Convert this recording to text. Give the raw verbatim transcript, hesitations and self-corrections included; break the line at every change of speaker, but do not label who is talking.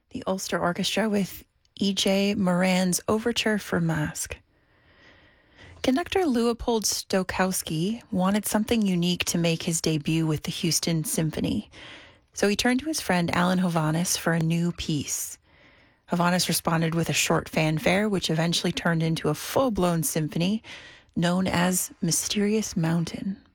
the Ulster Orchestra with E J Moran's Overture for Mask. Conductor Leopold Stokowski wanted something unique to make his debut with the Houston Symphony, so he turned to his friend Alan Hovhaness for a new piece. Hovhaness responded with a short fanfare, which eventually turned into a full-blown symphony known as Mysterious Mountain.